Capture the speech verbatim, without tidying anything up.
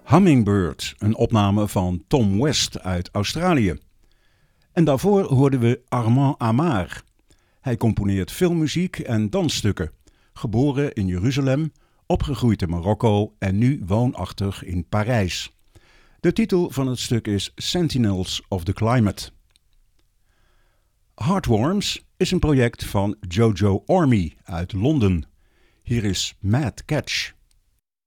Hummingbird, een opname van Tom West uit Australië. En daarvoor hoorden we Armand Amar. Hij componeert filmmuziek en dansstukken. Geboren in Jeruzalem, opgegroeid in Marokko en nu woonachtig in Parijs. De titel van het stuk is Sentinels of the Climate. Heartworms is een project van Jojo Ormy uit Londen. Hier is Mad Catch.